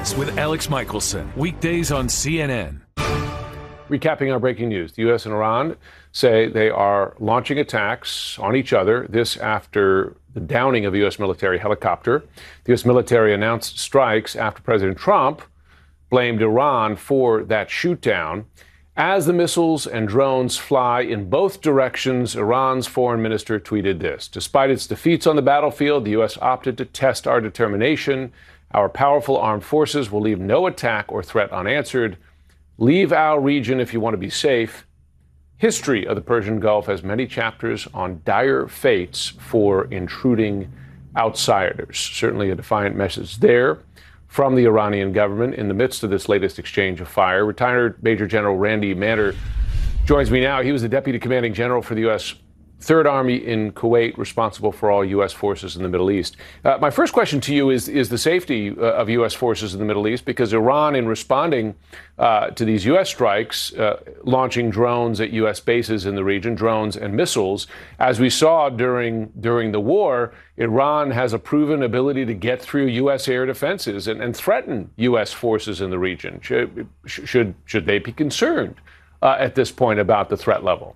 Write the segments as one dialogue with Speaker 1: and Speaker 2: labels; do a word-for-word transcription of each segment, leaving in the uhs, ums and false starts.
Speaker 1: News with Alex Michelson, weekdays on C N N.
Speaker 2: Recapping our breaking news, the U S and Iran say they are launching attacks on each other, this after the downing of a U S military helicopter. The U S military announced strikes after President Trump blamed Iran for that shoot-down. As the missiles and drones fly in both directions, Iran's foreign minister tweeted this: "Despite its defeats on the battlefield, the U S opted to test our determination. Our powerful armed forces will leave no attack or threat unanswered. Leave our region if you want to be safe." History of the Persian Gulf has many chapters on dire fates for intruding outsiders. Certainly a defiant message there from the Iranian government in the midst of this latest exchange of fire. Retired Major General Randy Manter joins me now. He was the Deputy Commanding General for the U S Third Army in Kuwait, responsible for all U S forces in the Middle East. Uh, my first question to you is, is the safety uh, of U S forces in the Middle East, because Iran, in responding uh, to these U S strikes, uh, launching drones at U S bases in the region, drones and missiles, as we saw during during the war, Iran has a proven ability to get through U S air defenses and, and threaten U S forces in the region. Should, should, should they be concerned uh, at this point about the threat level?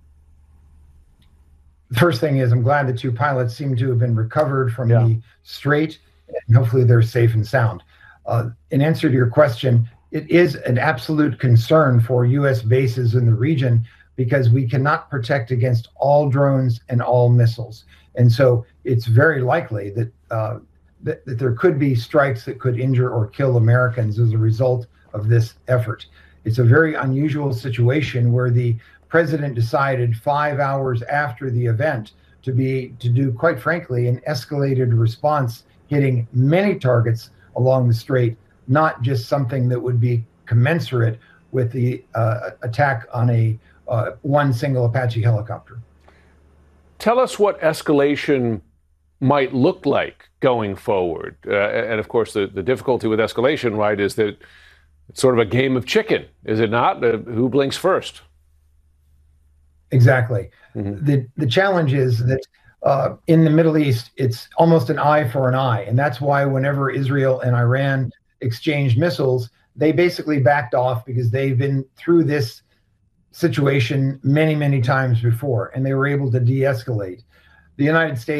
Speaker 3: The first thing is, I'm glad the two pilots seem to have been recovered from
Speaker 2: yeah.
Speaker 3: the strait, and hopefully they're safe and sound. Uh, in answer to your question, it is an absolute concern for U S bases in the region, because we cannot protect against all drones and all missiles. And so it's very likely that, uh, that, that there could be strikes that could injure or kill Americans as a result of this effort. It's a very unusual situation where the president decided five hours after the event to be to do, quite frankly, an escalated response, hitting many targets along the strait, not just something that would be commensurate with the uh, attack on a uh, one single Apache helicopter.
Speaker 2: Tell us what escalation might look like going forward. Uh, and of course, the, the difficulty with escalation, right, is that it's sort of a game of chicken, is it not? Uh, who blinks first?
Speaker 3: Exactly.
Speaker 2: Mm-hmm.
Speaker 3: The the challenge is that uh, in the Middle East, it's almost an eye for an eye. And that's why whenever Israel and Iran exchanged missiles, they basically backed off, because they've been through this situation many, many times before, and they were able to de-escalate. The United States